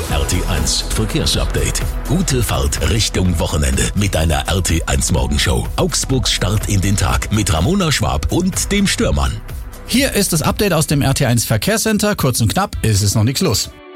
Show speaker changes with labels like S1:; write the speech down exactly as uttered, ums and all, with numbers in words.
S1: R T eins Verkehrsupdate. Gute Fahrt Richtung Wochenende mit deiner R T eins Morgenshow. Augsburgs Start in den Tag mit Ramona Schwab und dem Stürmann.
S2: Hier ist das Update aus dem R T eins Verkehrscenter. Kurz und knapp, ist es noch nichts los.